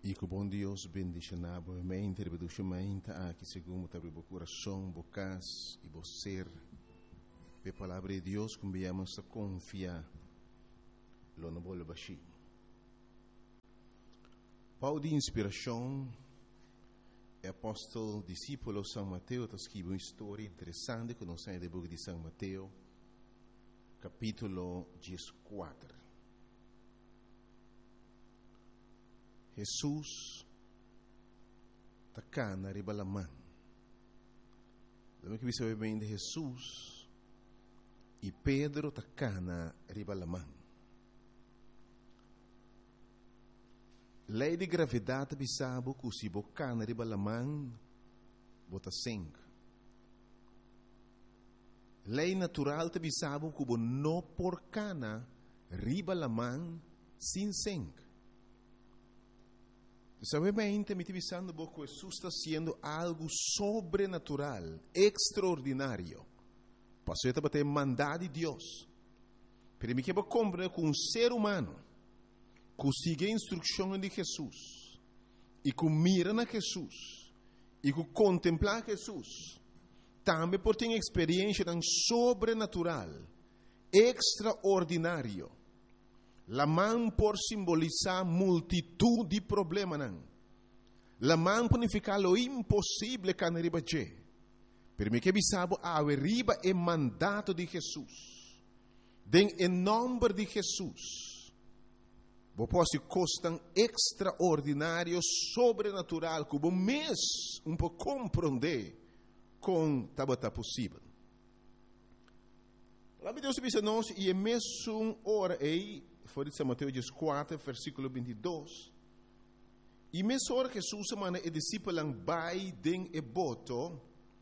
E que o bom Deus bendiga mente, mente aqui segundo o coração, bocas e você. A palavra de Deus que viemos a confiar. Lo não vou baixar. Pau de inspiração, é apóstolo, discípulo São Mateus, está escrito uma história interessante que nós temos do livro de São Mateus, capítulo 14. Jesus está cá na ribalamã. Lembra que você sabe bem de Jesus e Pedro está cá na ribalamã. Lei de gravidade bisabo que se boca na ribalamã bota sangue. Lei natural te bisabo que não por cana ribalamã sem sangue. Sabe bem, me pensando que Jesus está sendo algo sobrenatural, extraordinário. Passou a ter mandado de Deus. Para mim que eu compreendo que um ser humano que siga a instrução de Jesus e que mira na Jesus e que contempla Jesus, também pode ter uma experiência tão sobrenatural, extraordinário. La mão por simbolizar multitud de problemas. La mão por significar lo impossível que não riba je. Per me que bisabo a riba é mandato de Jesus. Den em nome de Jesus. Vos posso costar extraordinário, sobrenatural, que vos mês um pouco compreender com tabata possível. La Deus diz nós e é mesmo hora aí. Foi de São Mateus 4, versículo 22. E mesmo hora que Jesus semana e discípulo vai den e boto,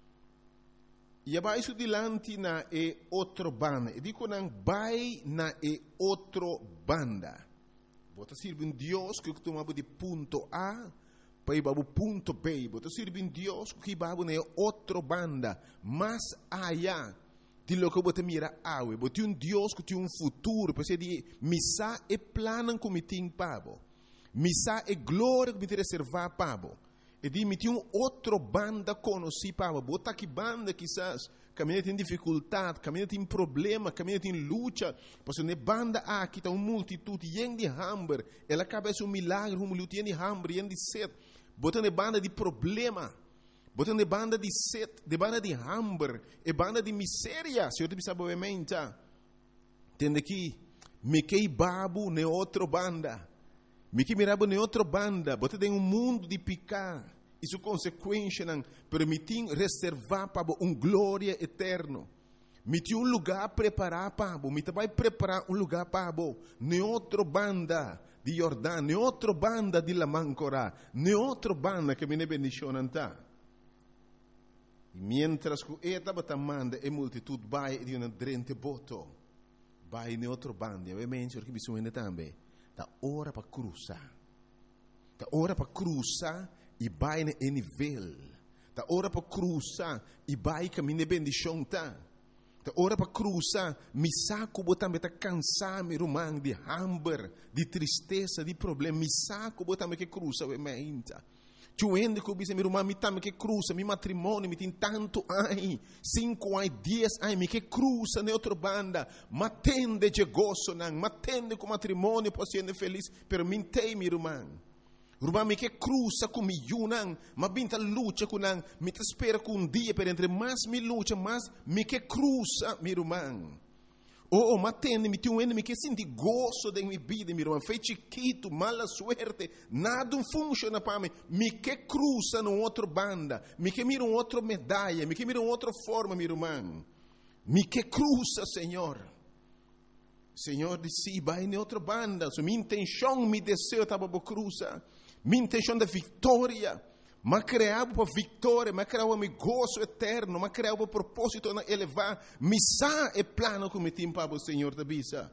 e vai su dilante na e outro banda. E dico nang vai na e outro banda. Bota sirve um Deus que tu mabu de ponto A para ir babu ponto B. Bota sirve um Deus que babu na outro banda, mais allá. Di lo que você mira awe, você um Deus que tem um futuro, porque de missa e plano que me tem pabo, missa e glória que me tem reservar pabo, e di me tem outro banda conheci pabo, bota que banda quizás caminha tem dificuldade, caminha tem problema, caminha tem luta, porque ne banda aqui tá uma multitude yen de hambre, ela acaba um milagre, luta yen de hambre, yen de sede, bota ne banda de problema. Botando de banda de sede, de banda de hambre, e banda de miséria, se eu te pensava obviamente, entende que me que babu ne outra banda, me que mirabo ne outra banda, botando em mundo de picar, isso consequência não permitir reservar para glória eterno, me tem lugar preparar para, me vai preparar lugar para, ne outra banda de Jordão, ne outra banda de Lamancora, ne outra banda que me ne bendicionam tá. Mientras que estava tamanda e multitud vai di una drente boto, vai in outro bando, ovviamente perché bisogna também, da ora para cruzar, da ora para cruzar e vai em nível, da ora para cruzar e vai caminhar bendição tá, da ora para cruzar, mi saco botambe tá cansar me rumang de hambre, de tristeza, de problema, mi saco botambe que cruza ovviamente. Chuende que bisa mi rumah mi tam que cruza mi matrimônio mi tem tanto ai 5 ai 10 ai mi que cruza ne outra banda matende de gozo nang matende com matrimônio posso ser feliz per mintei mi rumah mi que cruza com mi yunang ma binta luta com nang mi te espera com dia per entre mais mi luta mais mi que cruza mi rumah. Matende, me tem enemy que sente gozo de minha vida, meu irmão. Foi chiquito, mala suerte, nada funciona para mim. Me que cruza numa outra banda, me que mira outra medalha, me que mira outra forma, meu irmão. Me que cruza, Senhor. Senhor disse, vai em outra banda. So, minha intenção, meu desejo estava para cruzar. Minha intenção de vitória. Mas criava para vitória, mas criava meu gozo eterno, mas criava propósito na elevar, missa e plano como tem para o Senhor da bisa.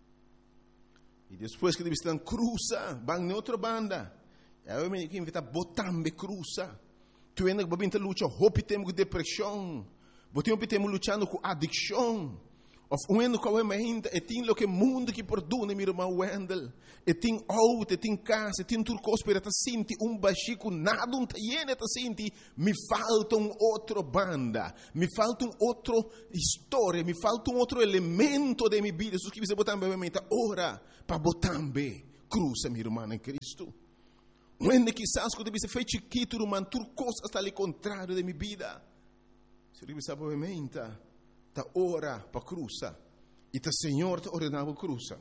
E depois que eles estão cruza, vão na outra banda. Eu me invita botambe cruza. Tu ainda que babinta luta, hope temos com depressão, botem temos lutando com adicção. Of uendo kwa mente, e tin lo que mundo que perdona, meu irmão Wendel. E tin auto, e tin casa, e tin turcos para ta sinti baxico, nada ta yene ta sinti, me falta outro banda, me falta outro história, me falta outro elemento de minha vida. Isso que você botar na mente, ora, para botar bem, cruza, meu irmão em Cristo. Uende quizás quando você fez chiquito, irmão, turcos está ali contrário de minha vida. Se você sabe a mente, ta ora para cruza e ta Senhor ta ordenava cruza.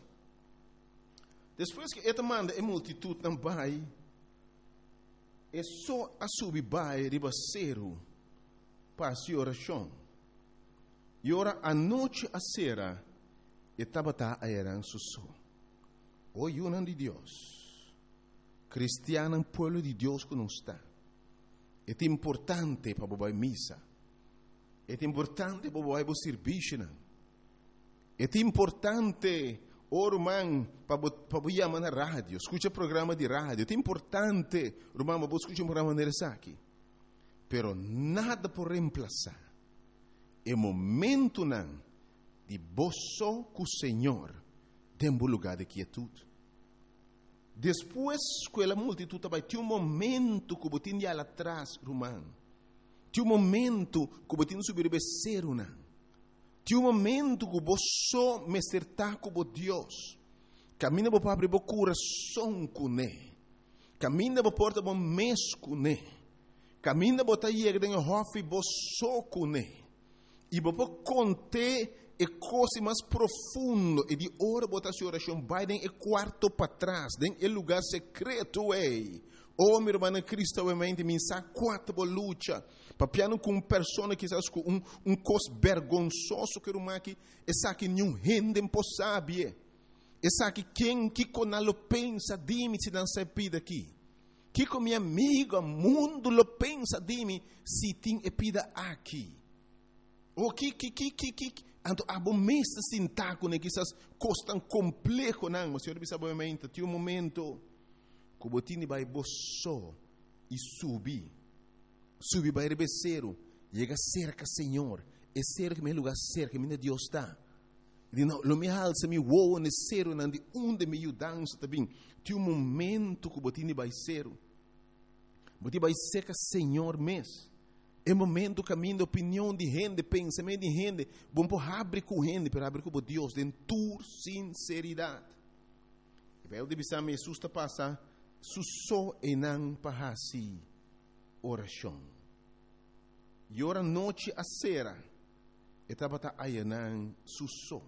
Depois que esta manda a multitud não vai, é só a subir vai ribaceiro para a oração. E ora a noite a sera e tabata a eran susso. O yunan de Deus, cristiano pueblo de Deus que não está. É importante para bobar missa. É importante para o serviço. É importante, irmão, para chamar na rádio. Escuta programa de rádio. É importante, irmão, para escutar programa de aqui. Pero nada por reemplazar. É momento não de boço com o Senhor dentro do lugar de quietude. Depois que a multitud vai ter momento que você tinha lá atrás, irmão. Tinha momento que você tinha subir o becerro, não. Tinha momento que você me acertar com Deus. Camina para abrir o coração com ele. Camina para porta o mês com ele. Camina para ir dentro do hofe você com ele. E para contar a coisa mais profunda e de hora botar sua oração vai dentro do quarto para trás, dentro do lugar secreto, ei. Oh, meu irmão, Cristo, obviamente, me sabe quatro luta. Papiano com pessoa que sabe com cos vergonzoso que irmão aqui, essa que nenhum gente sabe. Essa que quem que conalo pensa de mim se não se pida aqui. Que com minha amiga, mundo lo pensa de mim se tem epida aqui. O que Anto abo mesta sintaco ne que essas coisas tão complexo não, mas senhor sabe obviamente, tinha momento que botini vai boço e subir vai rebeceiro, chega cerca Senhor, é cerca meu lugar cerca, minha Deus está. E não, lo me alça me woa ne cero não de onde me ajudança também. Tinha momento que botini vai cero, botini vai cerca Senhor mês. É momento caminho opinião de gente, pensamento de gente, bom por abrir com gente, para abrir com Deus, de tua sinceridade. E vai o divisar me susta passa, susso e não pahasi oração. E ora noite a sera, e tabata ayanan susso.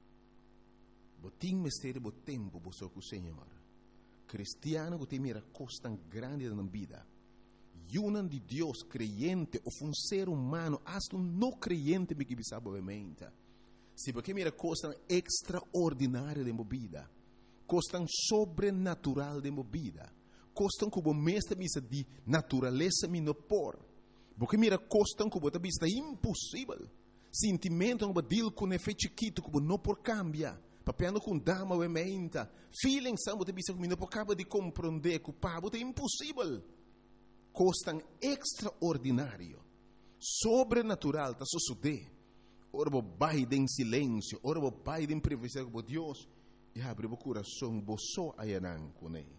Botim mistério bo tempo bo com o Senhor. Cristiano que tem mira costa grande na vida. Yunan de Deus creyente ou um ser humano, hasta um não creyente me que sabe obviamente. Se porque mira coisa extraordinária de movida, coisa sobrenatural de movida, coisa como mestre misa de natureza me no por, porque mira coisa como a vista impossível, sentimento como deal com efeito chiquito como não por cambia, papiando com dama obviamente, feeling samba de vista como não por acaba de compreender que o pabo é impossível. Coisa extraordinário, sobrenatural, está sucedendo. Ora, vai em silêncio, ora, vai em privacidade com Deus, e abre o coração, você ayanan com ele.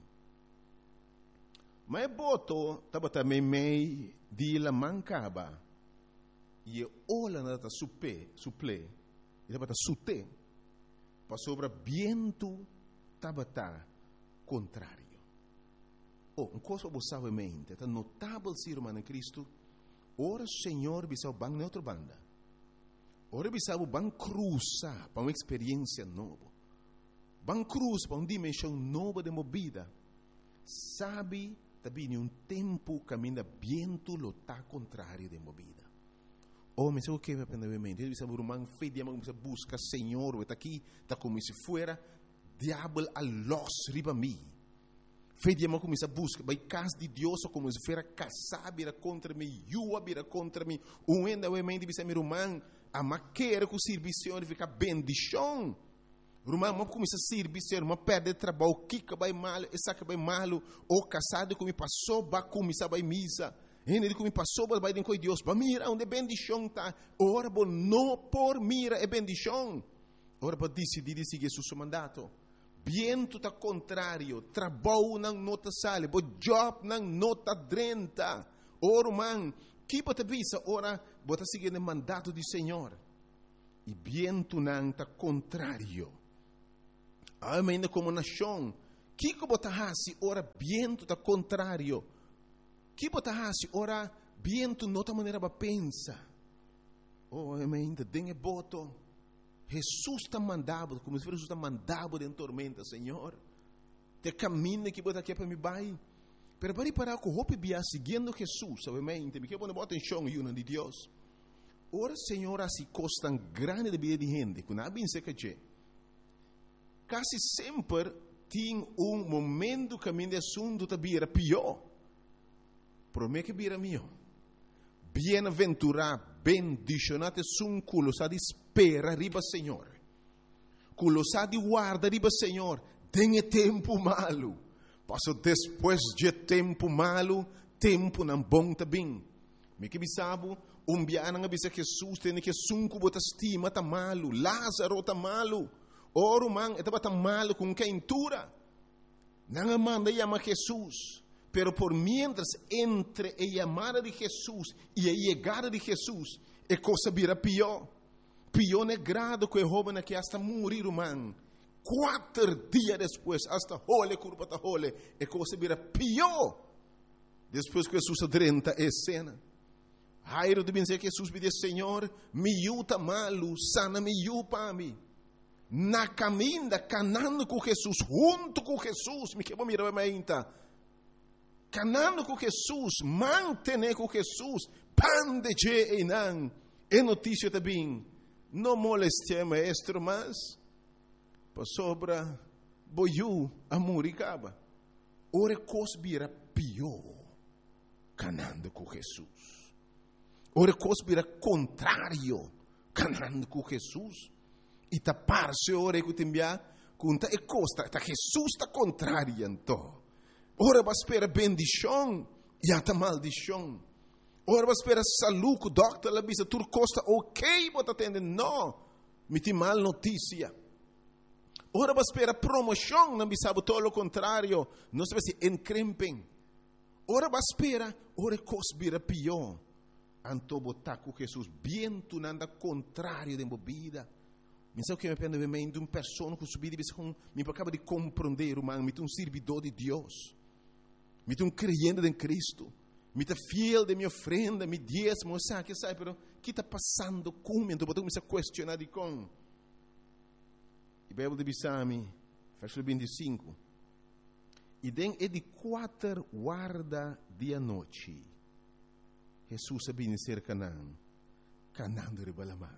Mas boto, estava também meio de la mancaba, e olha nada suple, e estava sute, para sobre viento, estava contrário. Oh, uma coisa você sabe mente, é notável ser humano em Cristo. Ora, Senhor, bisau bang na outra banda. Ora, bisau bang cruza para uma experiência nova. Bang cruz para uma dimensão nova de movida. Sabe, também um tempo caminha viento lo tá contrário de movida. Oh, mas o que me aprendeu em mente? Ele bisau irmão, fei de amor, busca Senhor, está aqui, está como se fuera diabo a los riba mim. Fei de amor começa a busca, vai casa de Deus como se fosse casar, vira contra mim, yua vira contra mim, ainda o mente bisa meu irmão, a maquera com o serviço de ficar bendição. Irmão, mas começa a servir, irmão, perde trabalho, kika vai mal, essa que vai mal, ou casado que me passou, vai começar vai misa, ele que me passou, vai dentro de Deus, vai mira onde bendição tá, ora, não por mira é bendição. ora para decidir seguir seu mandato. Viento tá contrário, trabalho não nota sale, bo job não nota drenta. Ora, man, que bota visa, ora, bota seguir o mandato do Senhor. E viento não tá contrário. Ainda como nação, que bota hasi, ora, viento tá contrário. Que bota hasi, ora, viento nota maneira para pensa. Oh, ainda dengue boto. Jesus está mandado, como se Jesus está mandado em tormenta, Senhor. Te caminho que bota aqui para me vai. Pero para parar com o bia seguindo Jesus, obviamente, me quer pôr bota em chão e de Deus. Ora, Senhor, assim costa grande de vida de gente, que não bem sei que quase sempre tem momento que a minha assunto está vira pior. Promete que vira melhor. Bem-aventurado, bendicionado é culo sa de espera riba Senhor. Culo sa de guarda riba Senhor. Tenha tempo malo. Passo depois de tempo malo, tempo não bom também. Me que bisabo, biana nga bisa Jesus tem que sunco bota estima tá malo, Lázaro tá malo. Oro man, etaba tá malo com quentura. Não manda chama Jesus. Pero por mientras entre a llamada de Jesús y a llegada de Jesús, a cosa vira pior. Pior é grado que o joven que hasta morir, man. 4 dias depois, hasta hole, curva ta hole, a cosa vira pior. Depois que Jesus adrenta a cena. Jairo deve dizer que Jesus me diz, Senhor, me yuta malo, sana me yupa mim. Na caminha, canando com Jesus, junto com Jesus, me quebra mirar a minha. Canando com Jesus, mantener com Jesus, pan de je e não. É notícia também. Não moleste maestro, mas para sobra boiu a muricaba. Ora cosbira pior, canando com Jesus. Ora cosbira contrário, canando com Jesus. E tapar-se ora que te envia, conta e costa, tá Jesus está contrário então. Ora vai esperar bendição e até maldição. Ora vai esperar saúde, o doctor lá bisa tur costa ok, bota atender não, me tem mal notícia. Ora vai esperar promoção, não bisa todo o contrário, não se vai se encrempem. Ora vai esperar, ora cosbira pior. Anto botar com Jesus, viento nada contrário de vida. Mas é o que me pende de uma pessoa que subir e me acaba de compreender, humano, me um servidor de Deus. Me um creyente em Cristo, me fiel de minha ofrenda, me diezmo, sabe, pero o que está passando comigo? Então, eu comecei a questionar de com. E a Bíblia de Bissami, versículo 25. E den é de 4 guarda dia noite. Jesus sabia ser Canaã, Canaã de Ribalamã.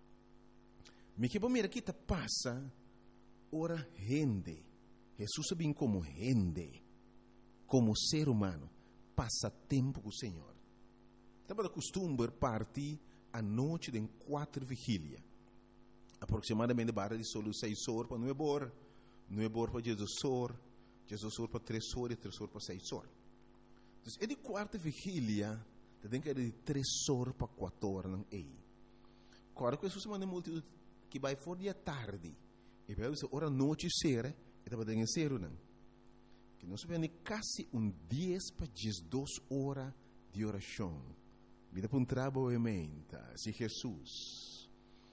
Me que mira que está passa, ora rende. Jesus sabia como rende. Como ser humano, passa tempo com o Senhor. Estava de costume partir à noite de 4 vigília. Aproximadamente barra de solo 6 horas para 9 horas. 9 horas para 16 horas. 16 horas para 3 horas e 3 horas para 6 horas. Então, é de 4 vigília, tem que ir de 3 horas para 4 horas. Não é. Agora, que Jesus manda multidão que vai fora de tarde. E vai dizer, hora noite ser, e estava dentro ser, não. Que nós vemos quase 10 para 12 horas de oração. Vida para um trabalho se Jesus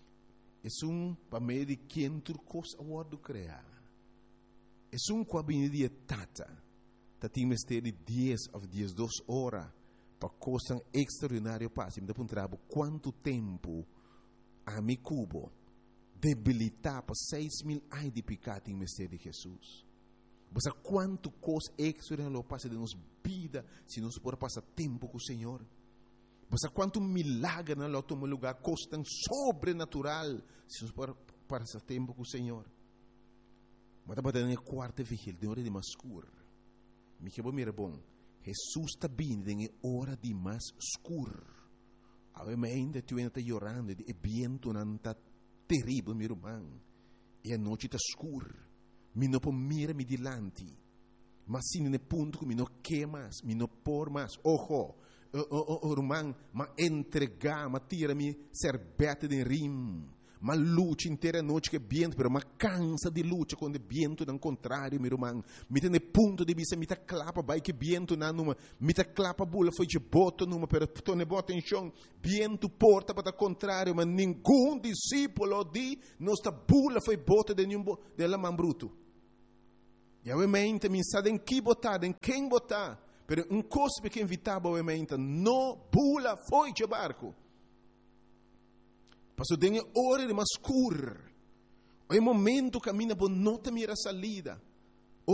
é para meio de quem tu coisa a do criar. É com a de tata. Tem mistério de 10 a 12 horas para coisa extraordinária passe. Vida para um trabalho quanto tempo a mi cubo debilitar para 6.000 anos de pecado em mistério de Jesus. Mas quanto coisa extraordinária passa de nossa vida se nós podemos passar tempo com o Senhor. Mas quanto milagre na nosso lugar coisa tão sobrenatural se nós podemos passar tempo com o Senhor. Mas estava dando a 4ª vigília, de hora de mais escuro. Me que mira bom. Jesus está vindo em hora de mais escuro. Ainda tu ainda está chorando, e viento não está terrível, meu irmão. E a noite está escura. Mi não pode mirar me dilante. Mas se no ponto que mi não quer mais, mi não por mais. Ojo, irmão, mas entregar, mas tira-me serbete de rim. ma luce intera noite che viento, però ma cansa di luce quando viento non contrario, mi romano. Mi tenne punto di vista, mi ta clapa, vai che viento na numa, mi ta clapa bulla, foi de boto numa, però tone boto in chão, viento porta para contrario, ma nenhum discípulo di nostra bulla foi boto de nenhum della man bruto. E ovviamente mi sa in chi botar, in quem botar, però un costo che invitava ovviamente, no bulla foi de barco. Passou dengue ore de mascur. O momento caminha por nota mira salida.